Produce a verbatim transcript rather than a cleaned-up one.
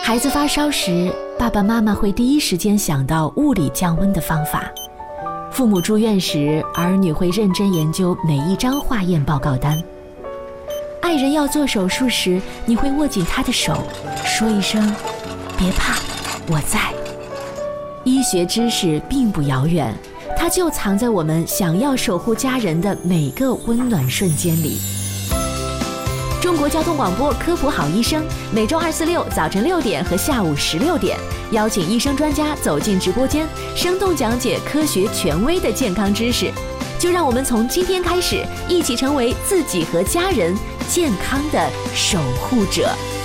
孩子发烧时，爸爸妈妈会第一时间想到物理降温的方法；父母住院时，儿女会认真研究每一张化验报告单；爱人要做手术时，你会握紧他的手，说一声“别怕，我在”。医学知识并不遥远，它就藏在我们想要守护家人的每个温暖瞬间里。中国交通广播科普好医生，每周二、四、六早晨六点和下午十六点，邀请医生专家走进直播间，生动讲解科学权威的健康知识。就让我们从今天开始，一起成为自己和家人健康的守护者。